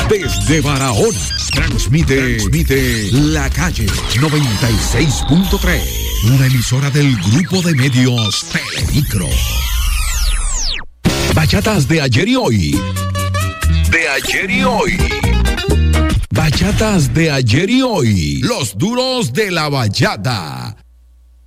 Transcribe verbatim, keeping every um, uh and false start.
Desde Barahona, transmite, transmite La Calle noventa y seis punto tres, una emisora del grupo de medios Telemicro. Bachatas de ayer y hoy. De ayer y hoy. Bachatas de ayer y hoy. Los duros de la bachata.